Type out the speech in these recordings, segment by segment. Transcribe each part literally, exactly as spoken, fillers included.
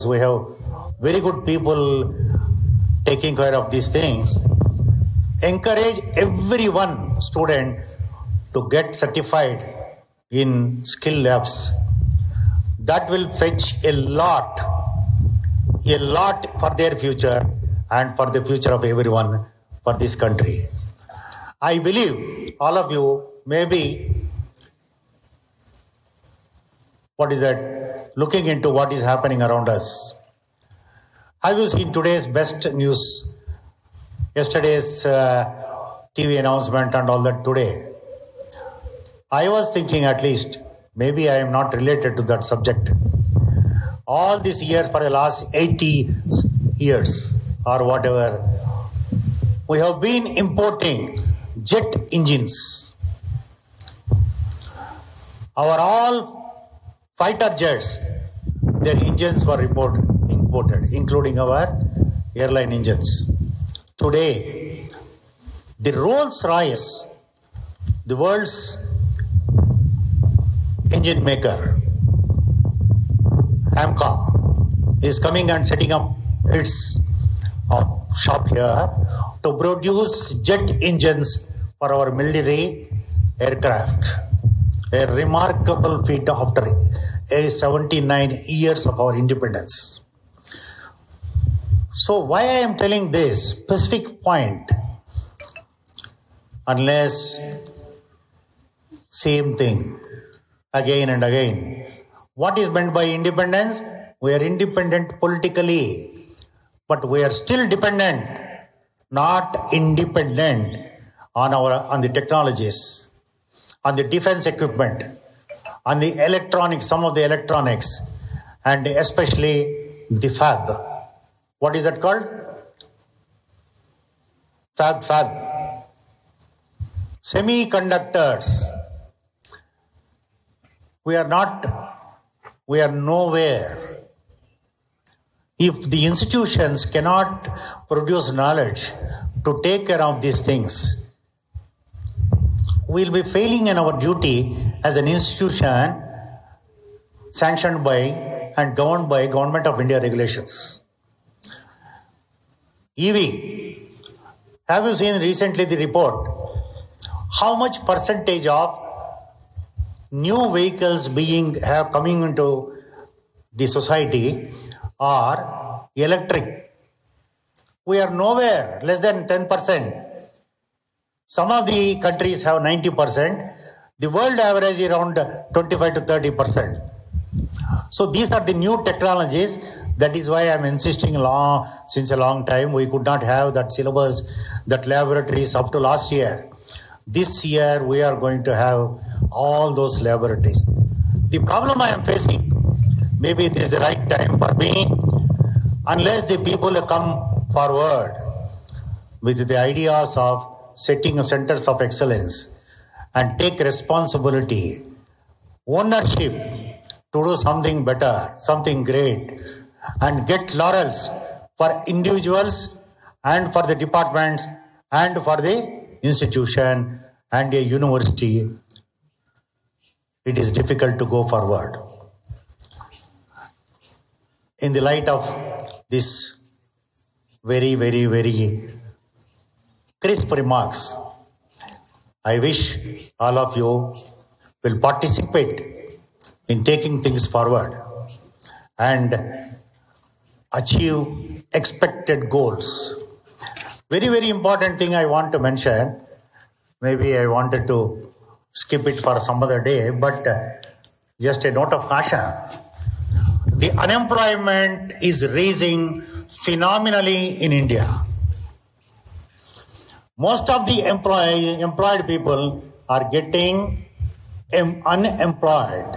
we have very good people taking care of these things. Encourage every one student to get certified in skill labs. That will fetch a lot, a lot for their future and for the future of everyone for this country. I believe all of you may be, what is that, looking into what is happening around us. Have you seen today's best news? Yesterday's uh, T V announcement and all that today. I was thinking, at least, maybe I am not related to that subject. All these years, for the last eighty years or whatever, we have been importing jet engines. Our all fighter jets, their engines were imported, imported, including our airline engines. Today, the Rolls-Royce, the world's engine maker, AMCA, is coming and setting up its uh, shop here to produce jet engines for our military aircraft. A remarkable feat after a seventy-nine years of our independence. So why I am telling this specific point, unless same thing again and again. What is meant by independence? We are independent politically, but we are still dependent, not independent on our on the technologies, on the defense equipment, on the electronics, some of the electronics, and especially the fab. What is that called? Fab, fab. Semiconductors. We are not, we are nowhere. If the institutions cannot produce knowledge to take care of these things, we will be failing in our duty as an institution sanctioned by and governed by Government of India regulations. E V. Have you seen recently the report? How much percentage of new vehicles being have coming into the society are electric? We are nowhere, less than ten percent. Some of the countries have ninety percent. The world average is around twenty-five to thirty percent. So these are the new technologies. That is why I am insisting long, since a long time. We could not have that syllabus, that laboratories up to last year. This year we are going to have all those laboratories. The problem I am facing, maybe this is the right time for me, unless the people come forward with the ideas of setting centers of excellence and take responsibility, ownership to do something better, something great, and get laurels for individuals and for the departments and for the institution and a university, it is difficult to go forward. In the light of this very, very, very crisp remarks, I wish all of you will participate in taking things forward and achieve expected goals. Very, very important thing I want to mention. Maybe I wanted to skip it for some other day, but uh, just a note of caution. The unemployment is rising phenomenally in India. Most of the employ, employed people are getting um, unemployed.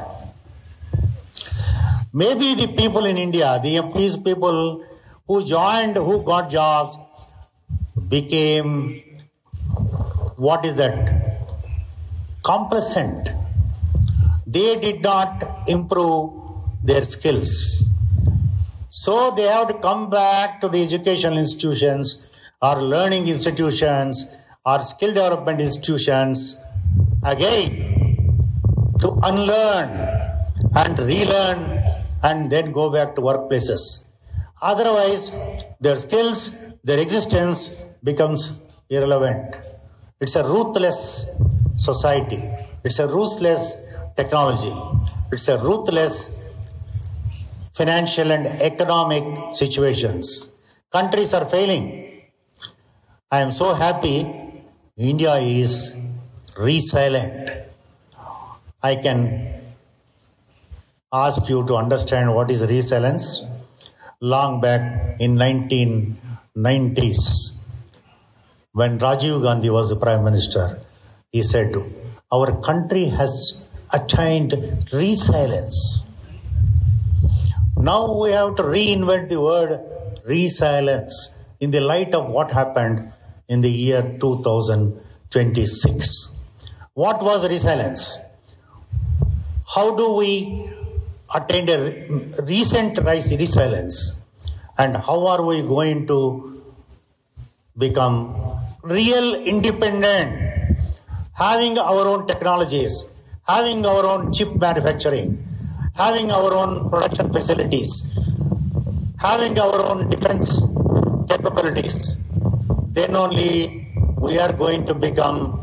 Maybe the people in India, the these people who joined, who got jobs, became, what is that? Complacent. They did not improve their skills. So they have to come back to the educational institutions or learning institutions or skill development institutions again to unlearn and relearn and then go back to workplaces. Otherwise, their skills, their existence becomes irrelevant. It's a ruthless society. It's a ruthless technology. It's a ruthless financial and economic situations. Countries are failing. I am so happy India is resilient. I can ask you to understand what is resilience. Long back in nineteen nineties, when Rajiv Gandhi was the Prime Minister, he said, our country has attained resilience. Now we have to reinvent the word resilience in the light of what happened in the year two thousand twenty-six. What was resilience? How do we attain a recent resilience? And how are we going to become real independent, having our own technologies, having our own chip manufacturing, having our own production facilities, having our own defense capabilities? Then only we are going to become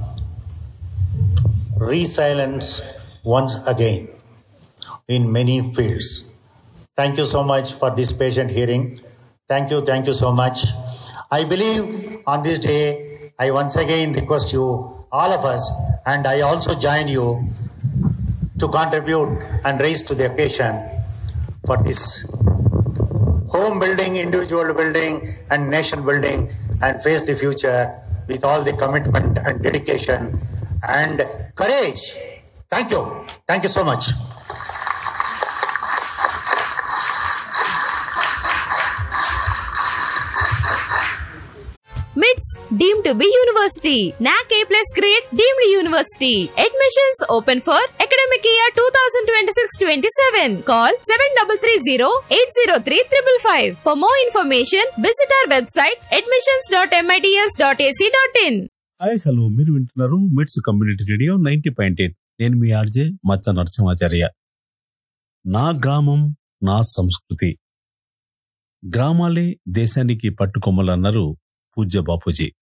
resilient once again in many fields. Thank you so much for this patient hearing. Thank you, thank you so much. I believe on this day, I once again request you, all of us, and I also join you to contribute and raise to the occasion for this home building, individual building, and nation building, and face the future with all the commitment and dedication and courage. Thank you. Thank you so much. M I T S deemed to be university. N A C A plus grade deemed university. Admissions open for academic year twenty twenty-six twenty-seven. Call seven three three zero eight zero three five five. For more information, visit our website admissions dot mits dot a c dot in. Hi hello, మీరు వింటున్నారు మిట్స్ community radio ninety point eight. నేను మీ RJ మచ్చ నరసింహాచార్య. నా గ్రామం నా సంస్కృతి. గ్రామాలే దేశానికి పట్టుకొమ్మలన్నారు పూజ్య బాపూజీ.